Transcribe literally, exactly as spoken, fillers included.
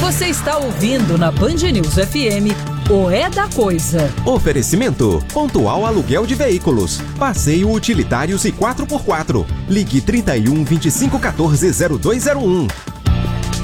Você está ouvindo na Band News F M o É da Coisa. Oferecimento: Pontual Aluguel de Veículos, Passeio Utilitários e quatro por quatro. Ligue trinta e um, vinte e cinco, quatorze, zero dois zero um.